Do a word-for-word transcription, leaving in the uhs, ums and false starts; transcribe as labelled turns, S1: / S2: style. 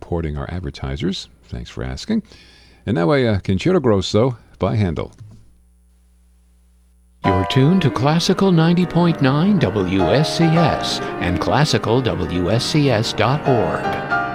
S1: supporting our advertisers. Thanks for asking. And now a uh, Concerto Grosso by Handel.
S2: You're tuned to Classical ninety point nine W S C S and classical W S C S dot org.